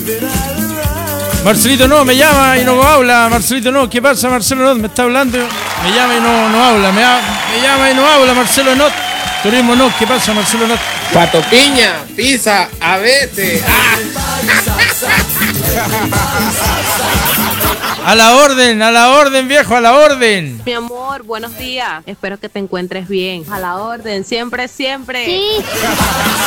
Marcelito no, me llama y no habla. Marcelito no, ¿qué pasa? Marcelo Not me está hablando. Me llama y no habla. Me llama y no habla. Marcelo Not. Turismo no, ¿qué pasa? Marcelo Not. Pato Piña, pizza, abete. A la orden, viejo, a la orden. Mi amor, buenos días. Espero que te encuentres bien. A la orden, siempre, siempre. Sí.